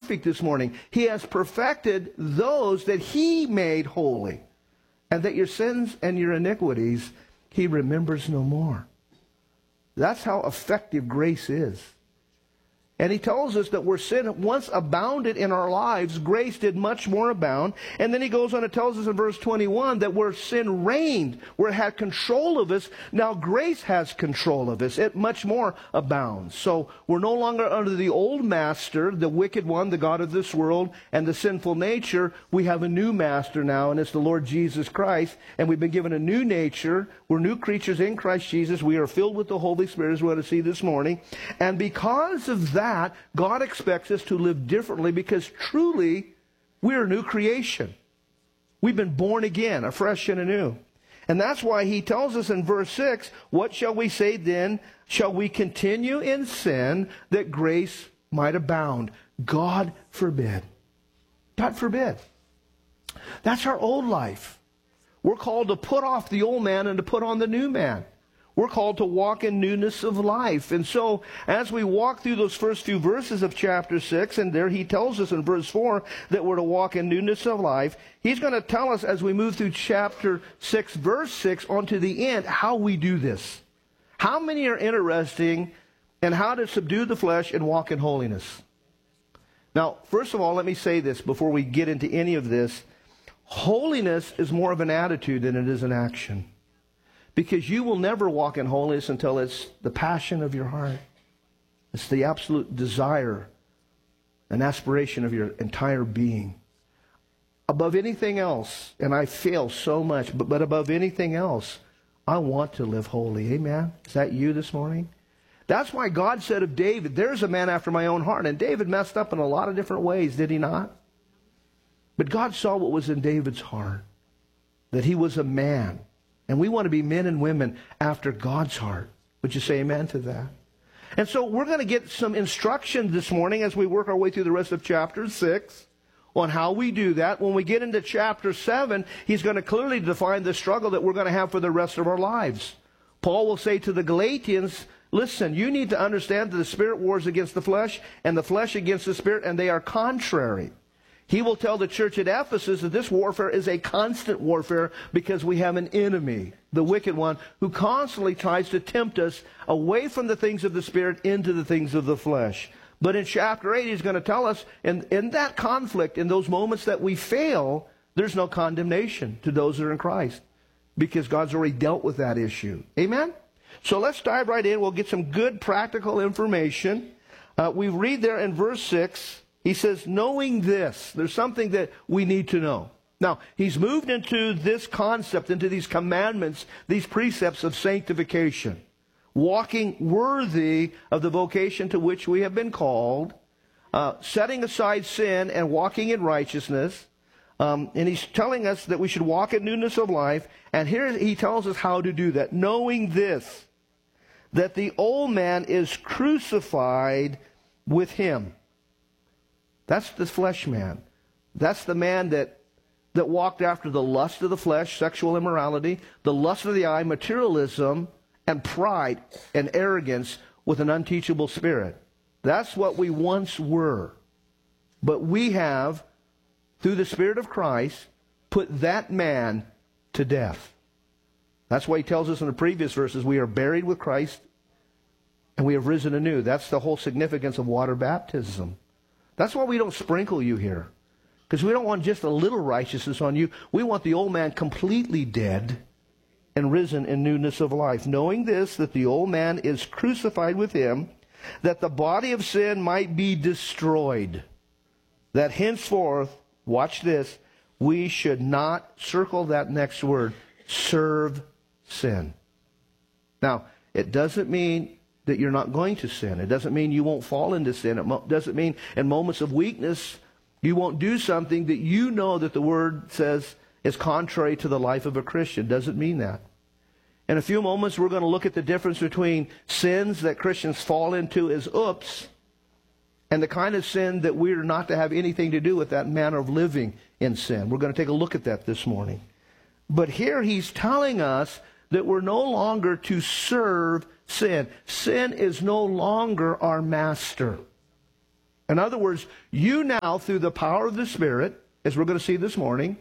perfect this morning. He has perfected those that he made holy. And that your sins and your iniquities he remembers no more. That's how effective grace is. And he tells us that where sin once abounded in our lives, grace did much more abound. And then he goes on and tells us in verse 21 that where sin reigned, where it had control of us, now grace has control of us. It much more abounds. So we're no longer under the old master, the wicked one, the god of this world, and the sinful nature. We have a new master now, and it's the Lord Jesus Christ. And we've been given a new nature. We're new creatures in Christ Jesus. We are filled with the Holy Spirit, as we're going to see this morning. And because of that, God expects us to live differently, because truly we're a new creation. We've been born again, afresh and anew. And that's why he tells us in verse 6, what shall we say then? Shall we continue in sin that grace might abound? God forbid. God forbid. That's our old life. We're called to put off the old man and to put on the new man. We're called to walk in newness of life. And so, as we walk through those first few verses of chapter 6, and there he tells us in verse 4 that we're to walk in newness of life, he's going to tell us as we move through chapter 6, verse 6, on to the end, how we do this. How many are interested in how to subdue the flesh and walk in holiness? Now, first of all, let me say this before we get into any of this. Holiness is more of an attitude than it is an action. Because you will never walk in holiness until it's the passion of your heart. It's the absolute desire and aspiration of your entire being. Above anything else, and I fail so much, but above anything else, I want to live holy. Amen? Is that you this morning? That's why God said of David, there's a man after my own heart. And David messed up in a lot of different ways, did he not? But God saw what was in David's heart, that he was a man. And we want to be men and women after God's heart. Would you say amen to that? And so we're going to get some instruction this morning as we work our way through the rest of chapter 6 on how we do that. When we get into chapter 7, he's going to clearly define the struggle that we're going to have for the rest of our lives. Paul will say to the Galatians, listen, you need to understand that the spirit wars against the flesh and the flesh against the spirit, and they are contrary. He will tell the church at Ephesus that this warfare is a constant warfare because we have an enemy, the wicked one, who constantly tries to tempt us away from the things of the Spirit into the things of the flesh. But in chapter 8, he's going to tell us, in that conflict, in those moments that we fail, there's no condemnation to those that are in Christ because God's already dealt with that issue. Amen? So let's dive right in. We'll get some good practical information. We read there in verse 6, he says, knowing this, there's something that we need to know. Now, he's moved into this concept, into these commandments, these precepts of sanctification. Walking worthy of the vocation to which we have been called. Setting aside sin and walking in righteousness. And he's telling us that we should walk in newness of life. And here he tells us how to do that. Knowing this, that the old man is crucified with him. That's the flesh man. That's the man that walked after the lust of the flesh, sexual immorality, the lust of the eye, materialism, and pride and arrogance with an unteachable spirit. That's what we once were. But we have, through the Spirit of Christ, put that man to death. That's why he tells us in the previous verses, we are buried with Christ and we have risen anew. That's the whole significance of water baptism. That's why we don't sprinkle you here. Because we don't want just a little righteousness on you. We want the old man completely dead and risen in newness of life. Knowing this, that the old man is crucified with him, that the body of sin might be destroyed. That henceforth, watch this, we should not, circle that next word, serve sin. Now, it doesn't mean that you're not going to sin. It doesn't mean you won't fall into sin. It doesn't mean in moments of weakness you won't do something that you know that the Word says is contrary to the life of a Christian. It doesn't mean that. In a few moments we're going to look at the difference between sins that Christians fall into as oops and the kind of sin that we're not to have anything to do with, that manner of living in sin. We're going to take a look at that this morning. But here he's telling us that we're no longer to serve sin. Sin is no longer our master. In other words, you now, through the power of the Spirit, as we're going to see this morning,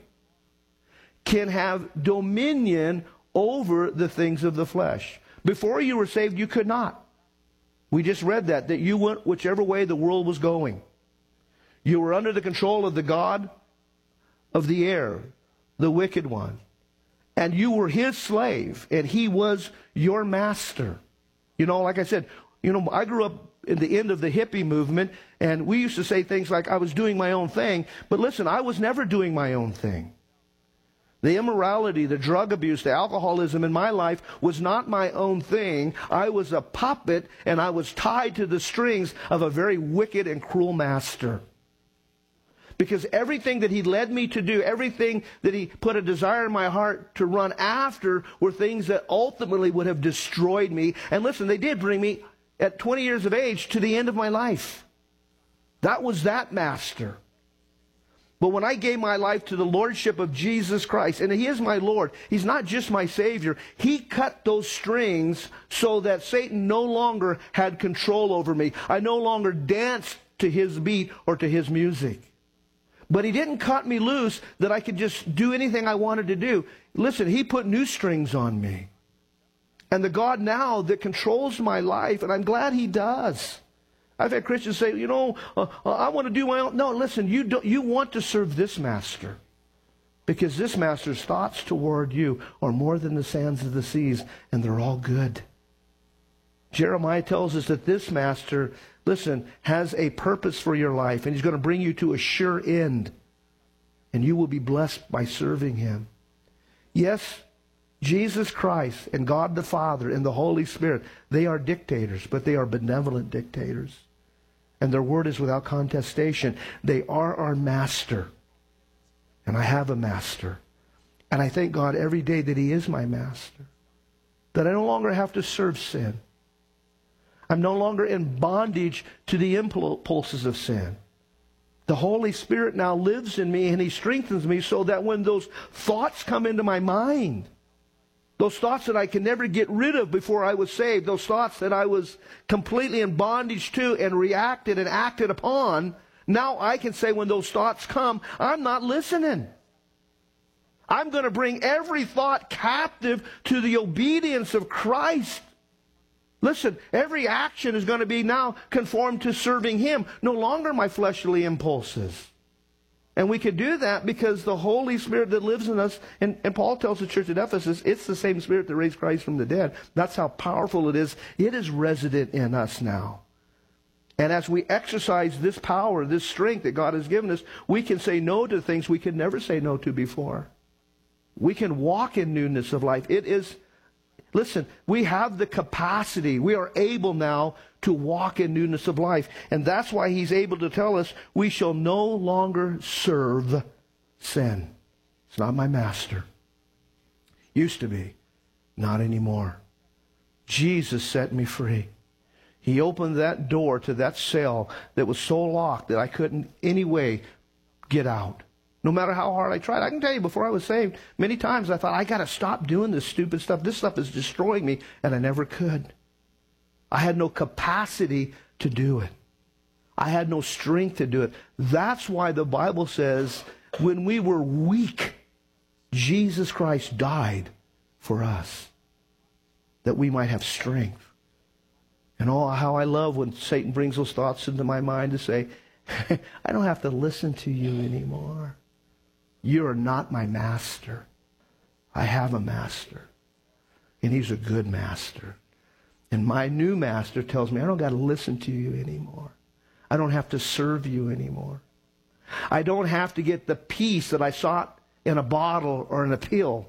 can have dominion over the things of the flesh. Before you were saved, you could not. We just read that you went whichever way the world was going. You were under the control of the god of the air, the wicked one. And you were his slave, and he was your master. You know, like I said, I grew up in the end of the hippie movement, and we used to say things like I was doing my own thing. But listen, I was never doing my own thing. The immorality, the drug abuse, the alcoholism in my life was not my own thing. I was a puppet, and I was tied to the strings of a very wicked and cruel master. Because everything that he led me to do, everything that he put a desire in my heart to run after, were things that ultimately would have destroyed me. And listen, they did bring me, at 20 years of age, to the end of my life. That was that master. But when I gave my life to the Lordship of Jesus Christ, and he is my Lord, he's not just my Savior, he cut those strings so that Satan no longer had control over me. I no longer danced to his beat or to his music. But he didn't cut me loose that I could just do anything I wanted to do. Listen, he put new strings on me. And the God now that controls my life, and I'm glad he does. I've had Christians say, I want to do my own. No, listen, you want to serve this master. Because this master's thoughts toward you are more than the sands of the seas, and they're all good. Jeremiah tells us that this master, listen, has a purpose for your life, and he's going to bring you to a sure end. And you will be blessed by serving him. Yes, Jesus Christ and God the Father and the Holy Spirit, they are dictators, but they are benevolent dictators. And their word is without contestation. They are our master. And I have a master. And I thank God every day that he is my master. That I no longer have to serve sin. I'm no longer in bondage to the impulses of sin. The Holy Spirit now lives in me, and he strengthens me so that when those thoughts come into my mind, those thoughts that I can never get rid of before I was saved, those thoughts that I was completely in bondage to and reacted and acted upon, now I can say when those thoughts come, I'm not listening. I'm going to bring every thought captive to the obedience of Christ. Listen, every action is going to be now conformed to serving him, no longer my fleshly impulses. And we can do that because the Holy Spirit that lives in us, and Paul tells the church at Ephesus, it's the same Spirit that raised Christ from the dead. That's how powerful it is. It is resident in us now. And as we exercise this power, this strength that God has given us, we can say no to things we could never say no to before. We can walk in newness of life. It is, listen, we have the capacity. We are able now to walk in newness of life. And that's why he's able to tell us we shall no longer serve sin. It's not my master. Used to be. Not anymore. Jesus set me free. He opened that door to that cell that was so locked that I couldn't any way get out. No matter how hard I tried. I can tell you, before I was saved, many times I thought, I got to stop doing this stupid stuff. This stuff is destroying me, and I never could. I had no capacity to do it. I had no strength to do it. That's why the Bible says, when we were weak, Jesus Christ died for us, that we might have strength. And oh, how I love when Satan brings those thoughts into my mind to say, I don't have to listen to you anymore. You are not my master. I have a master. And he's a good master. And my new master tells me, I don't got to listen to you anymore. I don't have to serve you anymore. I don't have to get the peace that I sought in a bottle or in a pill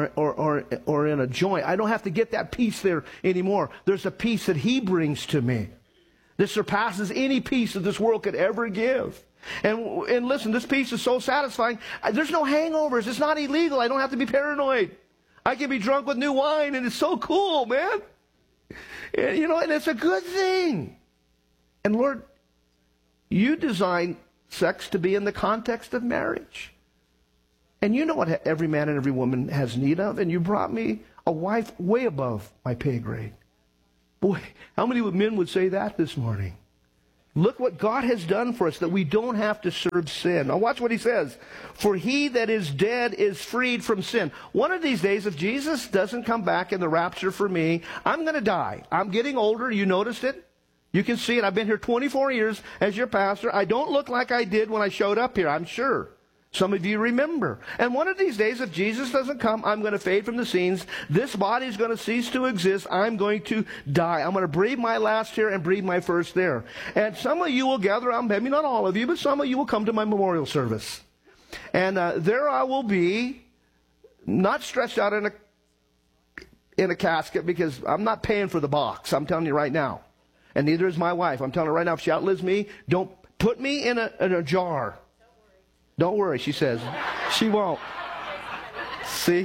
or in a joint. I don't have to get that peace there anymore. There's a peace that he brings to me that surpasses any peace that this world could ever give. And listen, this peace is so satisfying. There's no hangovers. It's not illegal. I don't have to be paranoid. I can be drunk with new wine, and it's so cool, man. And, and it's a good thing. And Lord, you designed sex to be in the context of marriage. And you know what every man and every woman has need of. And you brought me a wife way above my pay grade. Boy, how many men would say that this morning? Look what God has done for us, that we don't have to serve sin. Now watch what he says. For he that is dead is freed from sin. One of these days, if Jesus doesn't come back in the rapture for me, I'm going to die. I'm getting older. You noticed it? You can see it. I've been here 24 years as your pastor. I don't look like I did when I showed up here, I'm sure. Some of you remember. And one of these days, if Jesus doesn't come, I'm going to fade from the scenes. This body is going to cease to exist. I'm going to die. I'm going to breathe my last here and breathe my first there. And some of you will gather around, maybe not all of you, but some of you will come to my memorial service. And there I will be, not stretched out in a casket, because I'm not paying for the box. I'm telling you right now. And neither is my wife. I'm telling her right now, if she outlives me, don't put me in a jar. Don't worry, she says. She won't. See,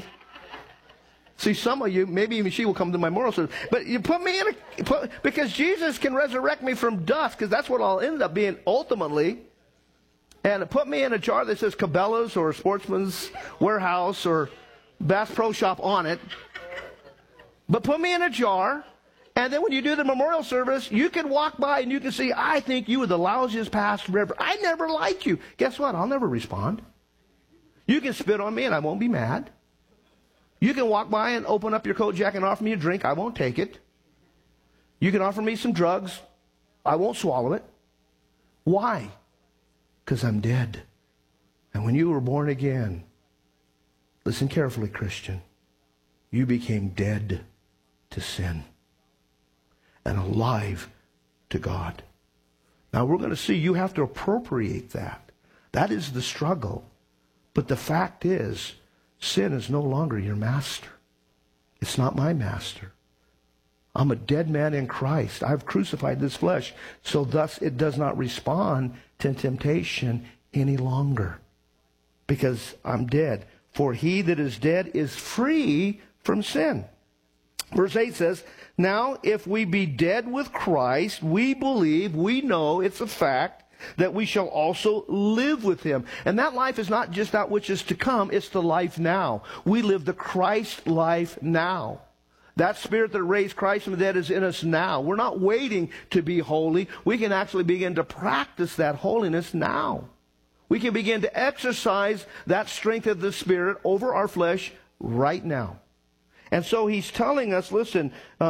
some of you, maybe even she will come to my memorial service. But you put me in because Jesus can resurrect me from dust, because that's what I'll end up being ultimately. And put me in a jar that says Cabela's or Sportsman's Warehouse or Bass Pro Shop on it. But put me in a jar. And then when you do the memorial service, you can walk by and you can see, I think you were the lousiest pastor ever. I never liked you. Guess what? I'll never respond. You can spit on me and I won't be mad. You can walk by and open up your coat jacket and offer me a drink. I won't take it. You can offer me some drugs. I won't swallow it. Why? Because I'm dead. And when you were born again, listen carefully, Christian, you became dead to sin and alive to God. Now we're going to see you have to appropriate that. That is the struggle. But the fact is, sin is no longer your master. It's not my master. I'm a dead man in Christ. I've crucified this flesh, so thus it does not respond to temptation any longer, because I'm dead. For he that is dead is free from sin. Verse 8 says, now if we be dead with Christ, we believe, we know, it's a fact, that we shall also live with him. And that life is not just that which is to come, it's the life now. We live the Christ life now. That spirit that raised Christ from the dead is in us now. We're not waiting to be holy. We can actually begin to practice that holiness now. We can begin to exercise that strength of the Spirit over our flesh right now. And so he's telling us, listen,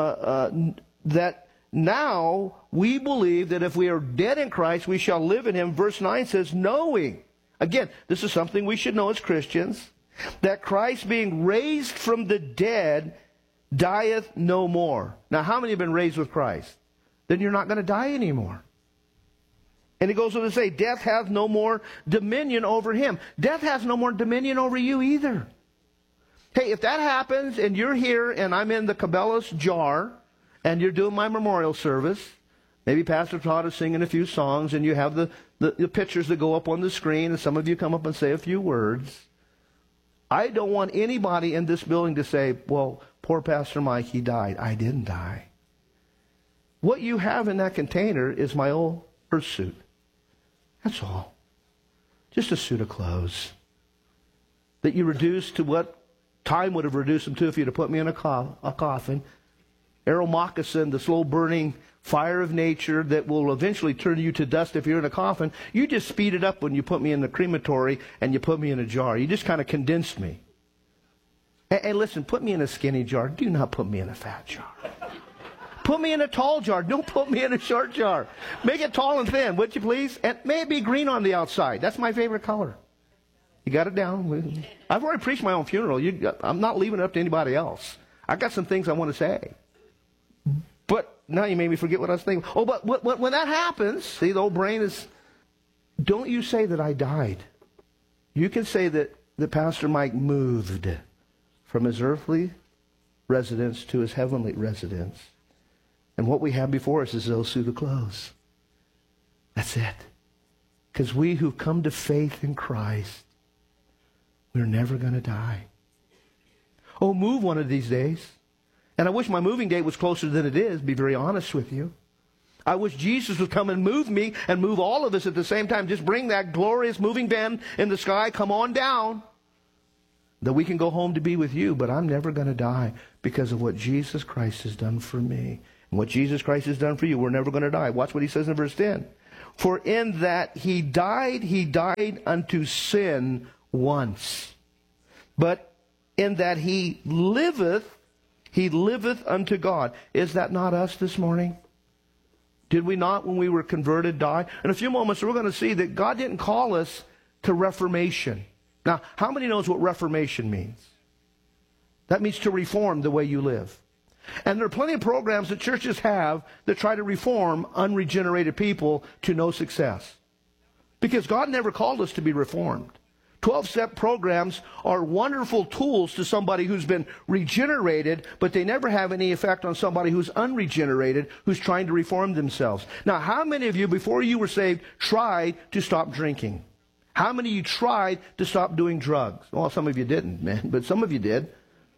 that now we believe that if we are dead in Christ, we shall live in him. Verse 9 says, knowing. Again, this is something we should know as Christians, that Christ being raised from the dead dieth no more. Now, how many have been raised with Christ? Then you're not going to die anymore. And it goes on to say, death hath no more dominion over him. Death has no more dominion over you either. Hey, if that happens and you're here and I'm in the Cabela's jar and you're doing my memorial service, maybe Pastor Todd is singing a few songs and you have the pictures that go up on the screen and some of you come up and say a few words. I don't want anybody in this building to say, well, poor Pastor Mike, he died. I didn't die. What you have in that container is my old earth suit. That's all. Just a suit of clothes that you reduce to what time would have reduced them to if you'd have put me in a coffin. Arrow moccasin, the slow burning fire of nature that will eventually turn you to dust if you're in a coffin. You just speed it up when you put me in the crematory and you put me in a jar. You just kind of condensed me. And listen, put me in a skinny jar. Do not put me in a fat jar. Put me in a tall jar. Don't put me in a short jar. Make it tall and thin, would you please? And may it be green on the outside. That's my favorite color. You got it down? I've already preached my own funeral. I'm not leaving it up to anybody else. I got some things I want to say. But now you made me forget what I was thinking. Oh, but when that happens, see, the old brain is, don't you say that I died. You can say that Pastor Mike moved from his earthly residence to his heavenly residence. And what we have before us is those suit of clothes. That's it. Because we who come to faith in Christ, we're never going to die. Oh, move one of these days. And I wish my moving date was closer than it is, be very honest with you. I wish Jesus would come and move me and move all of us at the same time. Just bring that glorious moving van in the sky. Come on down. That we can go home to be with you. But I'm never going to die because of what Jesus Christ has done for me. And what Jesus Christ has done for you, we're never going to die. Watch what he says in verse 10. For in that he died unto sin once. But in that he liveth unto God. Is that not us this morning? Did we not, when we were converted, die? In a few moments, we're going to see that God didn't call us to reformation. Now, how many knows what reformation means? That means to reform the way you live. And there are plenty of programs that churches have that try to reform unregenerated people to no success. Because God never called us to be reformed. 12-step programs are wonderful tools to somebody who's been regenerated, but they never have any effect on somebody who's unregenerated, who's trying to reform themselves. Now, how many of you, before you were saved, tried to stop drinking? How many of you tried to stop doing drugs? Well, some of you didn't, man, but some of you did.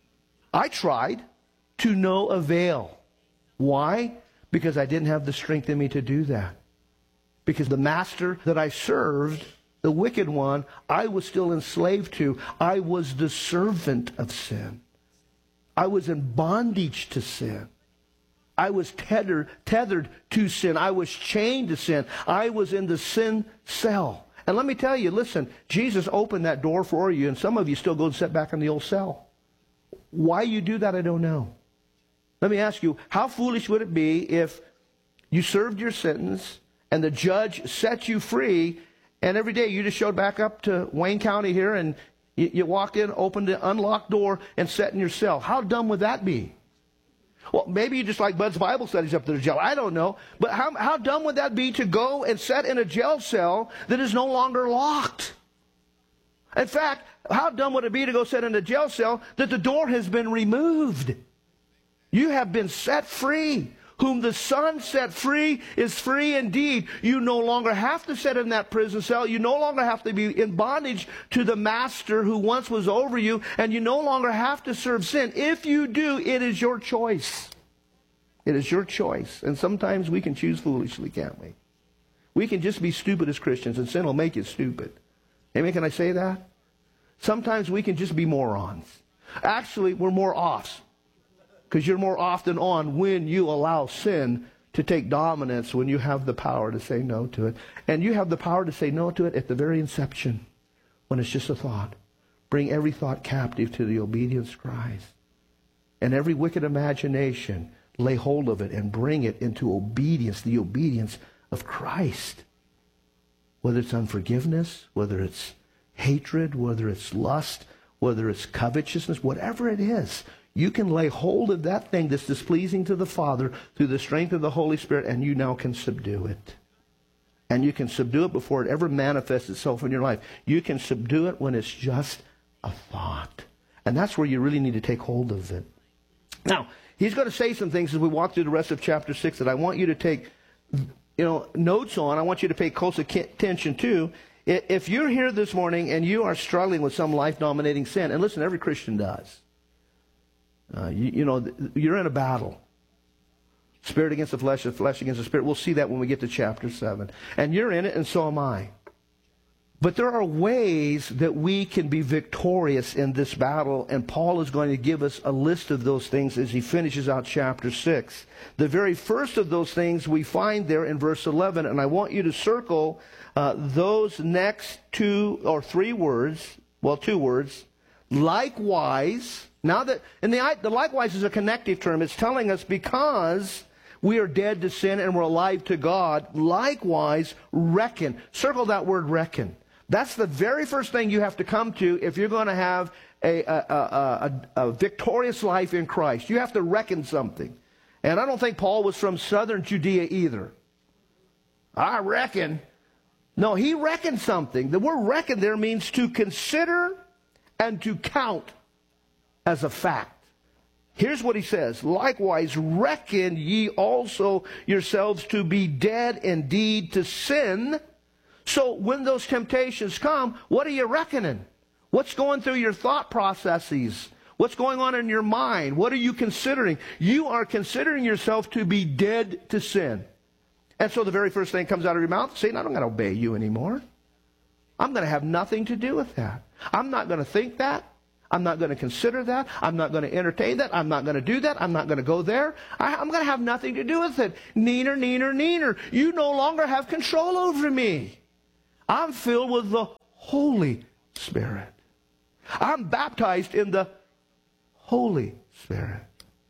I tried, to no avail. Why? Because I didn't have the strength in me to do that. Because the master that I served, the wicked one, I was still enslaved to. I was the servant of sin. I was in bondage to sin. I was tethered to sin. I was chained to sin. I was in the sin cell. And let me tell you, listen, Jesus opened that door for you, and some of you still go and sit back in the old cell. Why you do that, I don't know. Let me ask you, how foolish would it be if you served your sentence and the judge set you free, and every day you just showed back up to Wayne County here and you walked in, opened the unlocked door, and sat in your cell? How dumb would that be? Well, maybe you just like Bud's Bible studies up to the jail. I don't know. But how dumb would that be to go and sit in a jail cell that is no longer locked? In fact, how dumb would it be to go sit in a jail cell that the door has been removed? You have been set free. Whom the Son set free is free indeed. You no longer have to sit in that prison cell. You no longer have to be in bondage to the master who once was over you. And you no longer have to serve sin. If you do, it is your choice. It is your choice. And sometimes we can choose foolishly, can't we? We can just be stupid as Christians, and sin will make you stupid. Amen, can I say that? Sometimes we can just be morons. Actually, we're more offs. Because you're more often on when you allow sin to take dominance, when you have the power to say no to it. And you have the power to say no to it at the very inception, when it's just a thought. Bring every thought captive to the obedience of Christ. And every wicked imagination, lay hold of it and bring it into obedience, the obedience of Christ. Whether it's unforgiveness, whether it's hatred, whether it's lust, whether it's covetousness, whatever it is, you can lay hold of that thing that's displeasing to the Father through the strength of the Holy Spirit, and you now can subdue it. And you can subdue it before it ever manifests itself in your life. You can subdue it when it's just a thought. And that's where you really need to take hold of it. Now, he's going to say some things as we walk through the rest of chapter 6 that I want you to take notes on. I want you to pay close attention to. If you're here this morning and you are struggling with some life-dominating sin, and listen, every Christian does. You're in a battle. Spirit against the flesh against the spirit. We'll see that when we get to chapter 7. And you're in it, and so am I. But there are ways that we can be victorious in this battle, and Paul is going to give us a list of those things as he finishes out chapter 6. The very first of those things we find there in verse 11, and I want you to circle those next 2 or 3 words, 2 words, likewise. Now that, and the likewise is a connective term. It's telling us because we are dead to sin and we're alive to God, likewise reckon. Circle that word reckon. That's the very first thing you have to come to if you're going to have a victorious life in Christ. You have to reckon something. And I don't think Paul was from southern Judea either. I reckon. No, he reckoned something. The word reckon there means to consider and to count as a fact. Here's what he says. Likewise, reckon ye also yourselves to be dead indeed to sin. So when those temptations come, what are you reckoning? What's going through your thought processes? What's going on in your mind? What are you considering? You are considering yourself to be dead to sin. And so the very first thing comes out of your mouth, Satan, I'm not going to obey you anymore. I'm going to have nothing to do with that. I'm not going to think that. I'm not going to consider that. I'm not going to entertain that. I'm not going to do that. I'm not going to go there. I'm going to have nothing to do with it. Neener, neener, neener. You no longer have control over me. I'm filled with the Holy Spirit. I'm baptized in the Holy Spirit.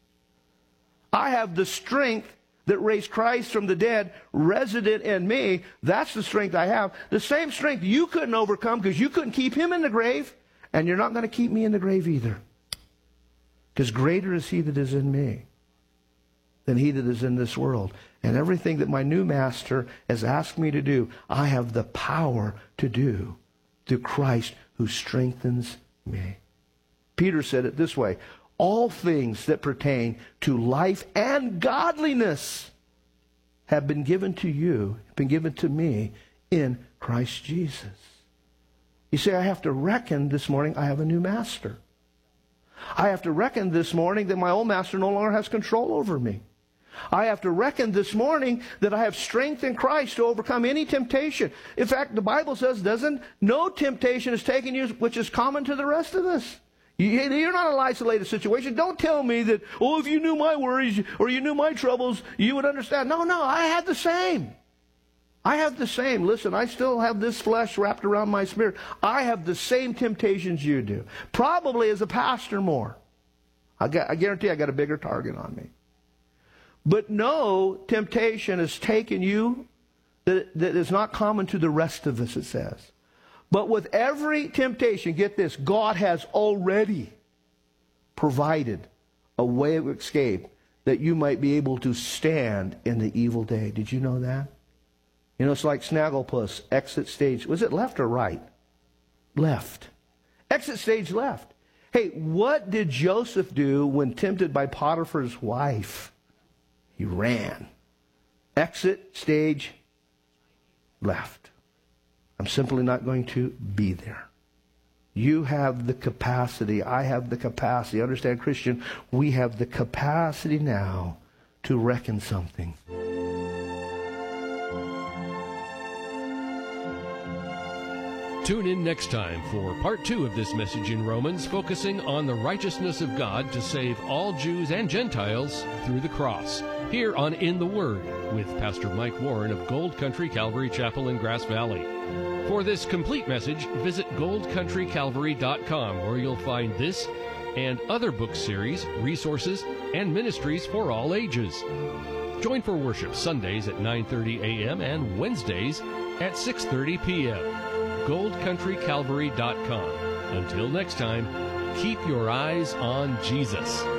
I have the strength that raised Christ from the dead resident in me. That's the strength I have. The same strength you couldn't overcome because you couldn't keep him in the grave. And you're not going to keep me in the grave either. Because greater is he that is in me than he that is in this world. And everything that my new master has asked me to do, I have the power to do through Christ who strengthens me. Peter said it this way, all things that pertain to life and godliness have been given to you, been given to me in Christ Jesus. You see, I have to reckon this morning I have a new master. I have to reckon this morning that my old master no longer has control over me. I have to reckon this morning that I have strength in Christ to overcome any temptation. In fact, the Bible says, no temptation is taken you which is common to the rest of us. You're not an isolated situation. Don't tell me that, if you knew my worries or you knew my troubles, you would understand. No, I had the same. I have the same. Listen, I still have this flesh wrapped around my spirit. I have the same temptations you do. Probably as a pastor more. I guarantee I got a bigger target on me. But no temptation has taken you that is not common to the rest of us, it says. But with every temptation, get this, God has already provided a way of escape that you might be able to stand in the evil day. Did you know that? You know, it's like Snagglepuss, exit stage. Was it left or right? Left. Exit stage left. Hey, what did Joseph do when tempted by Potiphar's wife? He ran. Exit stage left. I'm simply not going to be there. You have the capacity. I have the capacity. Understand, Christian, we have the capacity now to reckon something. Tune in next time for part 2 of this message in Romans, focusing on the righteousness of God to save all Jews and Gentiles through the cross, here on In the Word with Pastor Mike Warren of Gold Country Calvary Chapel in Grass Valley. For this complete message, visit goldcountrycalvary.com, where you'll find this and other book series, resources, and ministries for all ages. Join for worship Sundays at 9:30 a.m. and Wednesdays at 6:30 p.m. goldcountrycalvary.com. Until next time, keep your eyes on Jesus.